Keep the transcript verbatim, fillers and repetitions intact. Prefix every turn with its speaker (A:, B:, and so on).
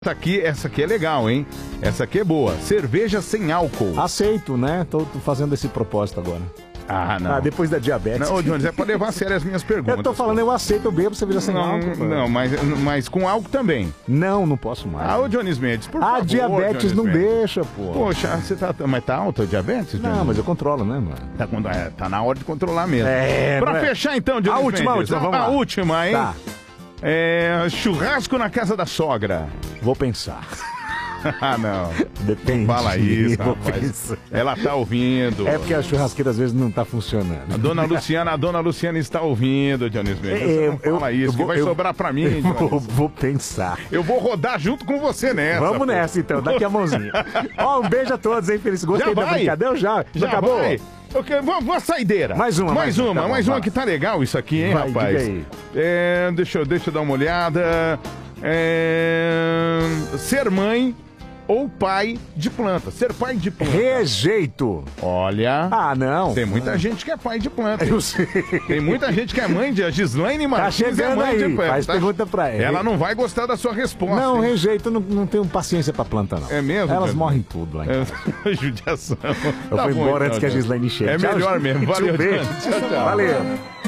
A: Essa aqui, essa aqui é legal, hein? Essa aqui é boa. Cerveja sem álcool.
B: Aceito, né? Tô, tô fazendo esse propósito agora.
A: Ah, não.
B: Ah, depois da diabetes.
A: Não, Jones, é pra levar a sério as minhas perguntas.
B: Eu tô falando, eu aceito, eu bebo cerveja sem
A: não,
B: álcool. Pô.
A: Não, mas, mas com álcool também.
B: Não, não posso mais.
A: Ah, ô Jones Mendes, por
B: ah,
A: favor.
B: A diabetes
A: Jones
B: não
A: Mendes.
B: deixa, pô.
A: Poxa, você tá. Mas tá alta a diabetes, Jones?
B: Não, mas eu controlo, né, mano?
A: Tá, com- é, tá na hora de controlar mesmo.
B: É,
A: Pra
B: não é?
A: fechar então, Jones
B: A última, a
A: Mendes,
B: última, vamos
A: a,
B: lá.
A: a última, hein?
B: Tá.
A: É, churrasco na casa da sogra.
B: Vou pensar.
A: Ah, não.
B: Depende.
A: Fala isso,
B: Vou
A: rapaz.
B: pensar.
A: Ela tá ouvindo.
B: É porque a churrasqueira às vezes não tá funcionando.
A: A dona Luciana, a dona Luciana está ouvindo, Jones Mendes. Você não
B: Eu-
A: fala
B: eu
A: isso, que
B: vou-
A: vai
B: eu-
A: sobrar pra mim,
B: Eu vou,
A: Jones.
B: vou pensar.
A: Eu vou rodar junto com você nessa.
B: Vamos
A: pô.
B: nessa então, daqui a mãozinha. Ó, um beijo a todos, hein, Feliz. Gostei
A: Já
B: da
A: vai?
B: brincadeira, já? Já,
A: Já
B: acabou?
A: vai? Eu quero, vou, vou a saideira.
B: Mais uma,
A: Mais
B: mais uma,
A: uma,
B: tá
A: mais
B: bom,
A: uma
B: vai.
A: que tá legal isso aqui, hein,
B: Vai,
A: rapaz?
B: diga aí.
A: É, deixa, eu, deixa eu dar uma olhada. É, ser mãe ou pai de planta. Ser pai de planta.
B: Rejeito.
A: Olha.
B: Ah, não.
A: Tem muita gente que é pai de planta.
B: Eu sei.
A: Tem muita gente que é mãe de a Gislaine
B: Tá
A: Martins é
B: chegando
A: mãe de
B: aí,
A: planta.
B: faz
A: tá?
B: pergunta pra ela.
A: Ela não vai gostar da sua resposta.
B: Não,
A: hein?
B: rejeito, não, não tenho paciência pra planta, não.
A: É mesmo,
B: Elas
A: Pedro?
B: morrem tudo lá em casa.
A: É, judiação.
B: Eu
A: Tá
B: vou
A: bom,
B: embora
A: então,
B: antes que a
A: Jones.
B: Gislaine chegue.
A: É
B: Tchau,
A: melhor
B: gente.
A: mesmo. Valeu,
B: Um beijo.
A: Jones. Tchau, tchau.
B: Valeu.